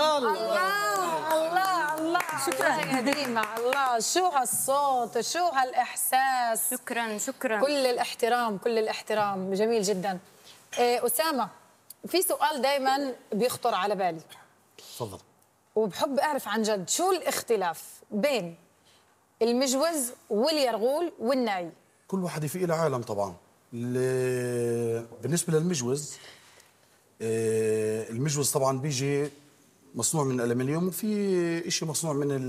الله الله. شكرا قديمة. الله، شو هالصوت، شو هالإحساس. شكرا. كل الاحترام، كل الاحترام، جميل جدا. أسامة، في سؤال دايما بيخطر على بالي. تفضل. وبحب أعرف عن جد شو الاختلاف بين المجوز واليرغول والناي. كل واحد في له عالم طبعا. بالنسبه للمجوز، المجوز طبعا بيجي مصنوع من الالمنيوم، وفي شيء مصنوع من